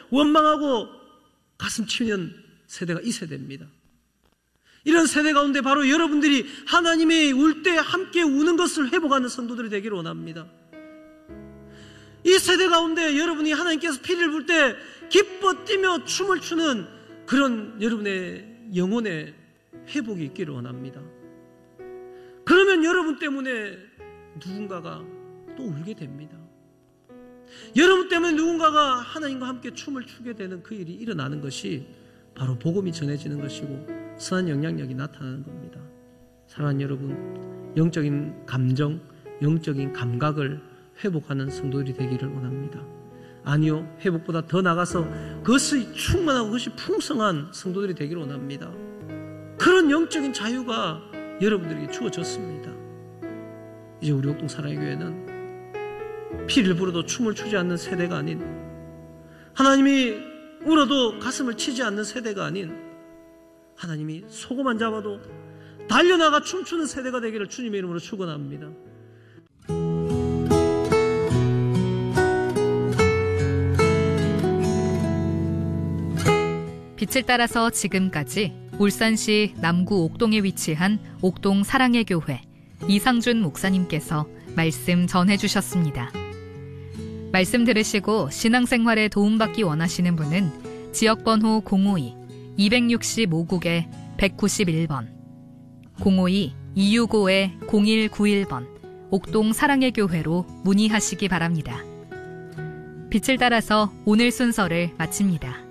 원망하고 가슴 치는 세대가 이 세대입니다. 이런 세대 가운데 바로 여러분들이 하나님이 울 때 함께 우는 것을 회복하는 성도들이 되기를 원합니다. 이 세대 가운데 여러분이 하나님께서 피를 불 때 기뻐 뛰며 춤을 추는 그런 여러분의 영혼의 회복이 있기를 원합니다. 그러면 여러분 때문에 누군가가 또 울게 됩니다. 여러분 때문에 누군가가 하나님과 함께 춤을 추게 되는 그 일이 일어나는 것이 바로 복음이 전해지는 것이고 선한 영향력이 나타나는 겁니다. 사랑하는 여러분, 영적인 감정, 영적인 감각을 회복하는 성도들이 되기를 원합니다. 아니요, 회복보다 더 나가서 그것이 충만하고 그것이 풍성한 성도들이 되기를 원합니다. 그런 영적인 자유가 여러분들에게 주어졌습니다. 이제 우리 옥동 사랑의 교회는 피를 불어도 춤을 추지 않는 세대가 아닌, 하나님이 울어도 가슴을 치지 않는 세대가 아닌, 하나님이 소고만 잡아도 달려나가 춤추는 세대가 되기를 주님의 이름으로 축원합니다. 빛을 따라서 지금까지 울산시 남구 옥동에 위치한 옥동 사랑의 교회 이상준 목사님께서 말씀 전해주셨습니다. 말씀 들으시고 신앙생활에 도움받기 원하시는 분은 지역번호 052-265국에 191번 052-265-0191번 옥동 사랑의 교회로 문의하시기 바랍니다. 빛을 따라서 오늘 순서를 마칩니다.